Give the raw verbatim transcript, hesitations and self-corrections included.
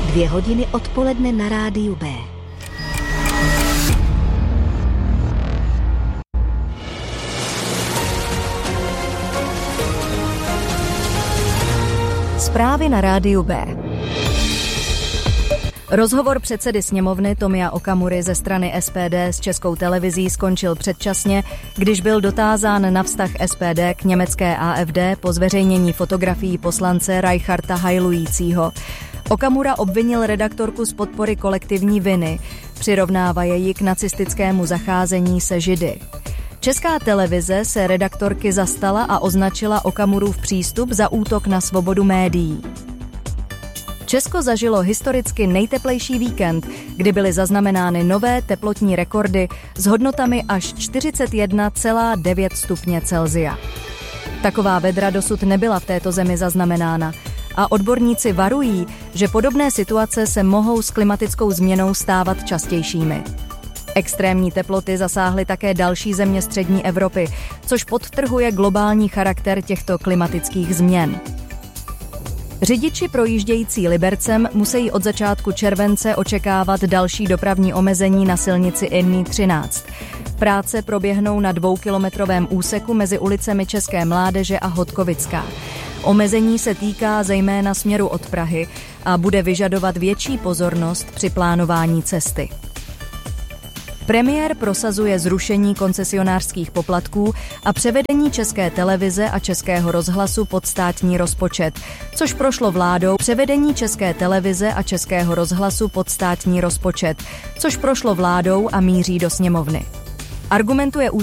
Dvě hodiny odpoledne na rádiu B. Zprávy na rádiu B. Rozhovor předsedy sněmovny Tomia Okamury ze strany S P D s Českou televizí skončil předčasně, když byl dotázán na vztah S P D k německé A F D po zveřejnění fotografií poslance Reicharta hajlujícího. Okamura obvinil redaktorku z podpory kolektivní viny, přirovnávaje ji k nacistickému zacházení se Židy. Česká televize se redaktorky zastala a označila Okamurův přístup za útok na svobodu médií. Česko zažilo historicky nejteplejší víkend, kdy byly zaznamenány nové teplotní rekordy s hodnotami až čtyřicet jedna celá devět stupně Celsia. Taková vedra dosud nebyla v této zemi zaznamenána a odborníci varují, že podobné situace se mohou s klimatickou změnou stávat častějšími. Extrémní teploty zasáhly také další země střední Evropy, což podtrhuje globální charakter těchto klimatických změn. Řidiči projíždějící Libercem musí od začátku července očekávat další dopravní omezení na silnici N I třináct. Práce proběhnou na dvoukilometrovém úseku mezi ulicemi České Mládeže a Hodkovická. Omezení se týká zejména směru od Prahy a bude vyžadovat větší pozornost při plánování cesty. Premiér prosazuje zrušení koncesionářských poplatků a převedení České televize a Českého rozhlasu pod státní rozpočet, což prošlo vládou převedení České televize a Českého rozhlasu pod státní rozpočet, což prošlo vládou a míří do sněmovny. Argumentuje